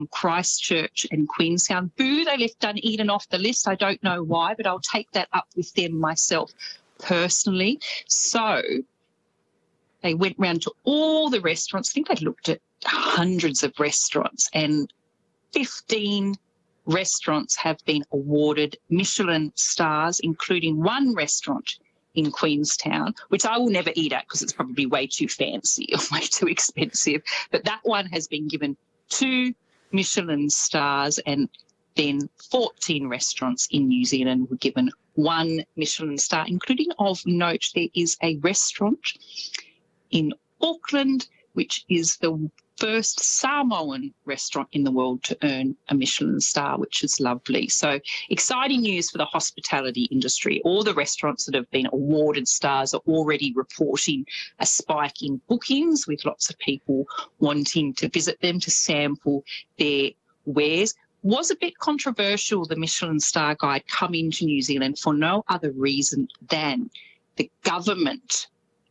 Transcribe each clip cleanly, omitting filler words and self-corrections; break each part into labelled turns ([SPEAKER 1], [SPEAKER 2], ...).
[SPEAKER 1] Christchurch and Queenstown. Boo, they left Dunedin off the list. I don't know why, but I'll take that up with them myself personally. So they went round to all the restaurants. I think they looked at hundreds of restaurants, and 15 restaurants have been awarded Michelin stars, including one restaurant in Queenstown, which I will never eat at because it's probably way too fancy or way too expensive. But that one has been given 2 Michelin stars, and then 14 restaurants in New Zealand were given 1 Michelin star, including, of note, there is a restaurant in Auckland which is the first Samoan restaurant in the world to earn a Michelin star, which is lovely. So exciting news for the hospitality industry. All the restaurants that have been awarded stars are already reporting a spike in bookings, with lots of people wanting to visit them to sample their wares. Was a bit controversial, the Michelin star guide come into New Zealand for no other reason than the government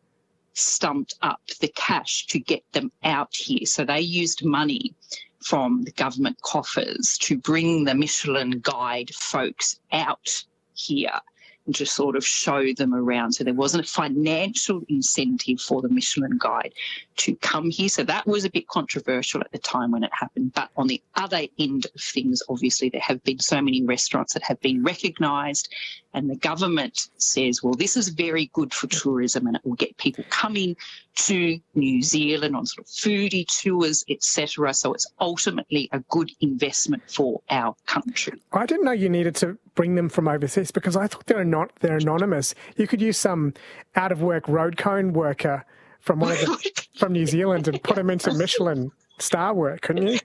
[SPEAKER 1] stumped up the cash to get them out here. So they used money from the government coffers to bring the Michelin guide folks out here and to sort of show them around. So there wasn't a financial incentive for the Michelin guide to come here. So that was a bit controversial at the time when it happened. But on the other end of things, obviously, there have been so many restaurants that have been recognised, and the government says, well, this is very good for tourism and it will get people coming to New Zealand on sort of foodie tours, etc. So it's ultimately a good investment for our country.
[SPEAKER 2] I didn't know you needed to bring them from overseas, because I thought they're anonymous. You could use some out-of-work road cone worker from from New Zealand and put them into Michelin star work, couldn't you?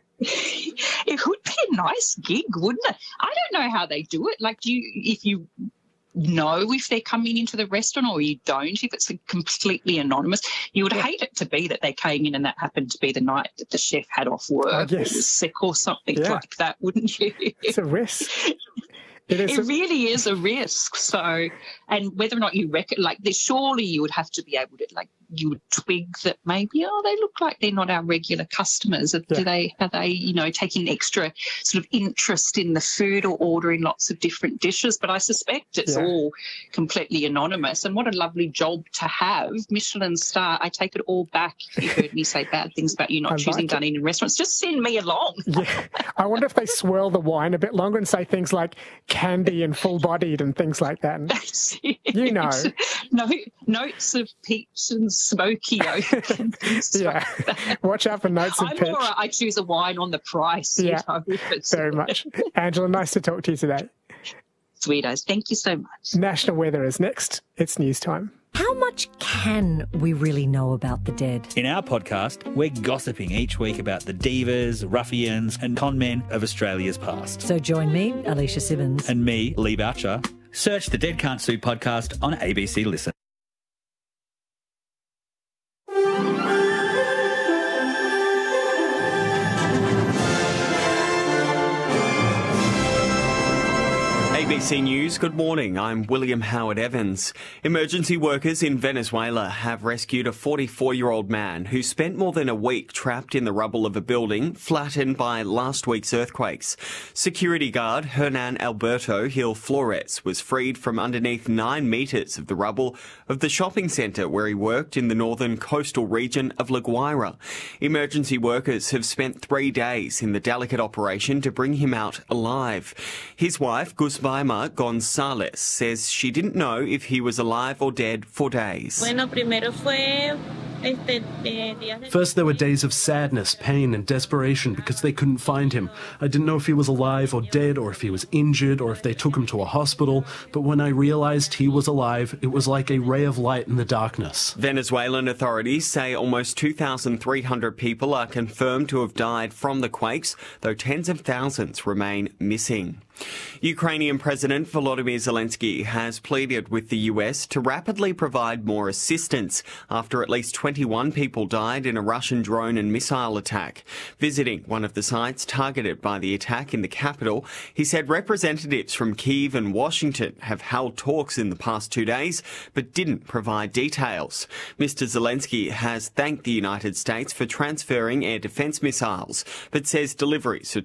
[SPEAKER 1] It would be a nice gig, wouldn't it? I don't know how they do it. Like, if you know if they're coming into the restaurant or you don't, if it's completely anonymous. You would hate it to be that they came in and that happened to be the night that the chef had off work or was sick or something like that, wouldn't you?
[SPEAKER 2] It's a risk.
[SPEAKER 1] It really is a risk. So, and whether or not you reckon, like, surely you would have to be able to, like, you would twig that maybe, they look like they're not our regular customers. Are they, taking extra sort of interest in the food or ordering lots of different dishes? But I suspect it's all completely anonymous. And what a lovely job to have. Michelin star, I take it all back. You heard me say bad things about you not choosing Dunedin restaurants. Just send me along.
[SPEAKER 2] I wonder if they swirl the wine a bit longer and say things like candy and full-bodied and things like that.
[SPEAKER 1] That's it.
[SPEAKER 2] You know.
[SPEAKER 1] Notes of peach and smoky oak and things like that.
[SPEAKER 2] Watch out for notes of peach.
[SPEAKER 1] I'm all right. I choose a wine on the price.
[SPEAKER 2] Very much. Angela, nice to talk to you today.
[SPEAKER 1] Sweetos, thank you so much.
[SPEAKER 2] National weather is next. It's news time.
[SPEAKER 3] How much can we really know about the dead?
[SPEAKER 4] In our podcast, we're gossiping each week about the divas, ruffians and con men of Australia's past.
[SPEAKER 3] So join me, Alicia Simmons.
[SPEAKER 4] And me, Lee Boucher. Search the Dead Can't Sue podcast on ABC Listen.
[SPEAKER 5] ABC News, good morning. I'm William Howard Evans. Emergency workers in Venezuela have rescued a 44-year-old man who spent more than a week trapped in the rubble of a building flattened by last week's earthquakes. Security guard Hernan Alberto Gil Flores was freed from underneath 9 metres of the rubble of the shopping centre where he worked in the northern coastal region of La Guaira. Emergency workers have spent 3 days in the delicate operation to bring him out alive. His wife, Guzmaima Gonzalez, says she didn't know if he was alive or dead for days.
[SPEAKER 6] First, there were days of sadness, pain and desperation because they couldn't find him. I didn't know if he was alive or dead, or if he was injured, or if they took him to a hospital. But when I realised he was alive, it was like a ray of light in the darkness.
[SPEAKER 5] Venezuelan authorities say almost 2,300 people are confirmed to have died from the quakes, though tens of thousands remain missing. Ukrainian President Volodymyr Zelensky has pleaded with the US to rapidly provide more assistance after at least 20 21 people died in a Russian drone and missile attack. Visiting one of the sites targeted by the attack in the capital, he said representatives from Kyiv and Washington have held talks in the past 2 days, but didn't provide details. Mr. Zelensky has thanked the United States for transferring air defence missiles, but says deliveries are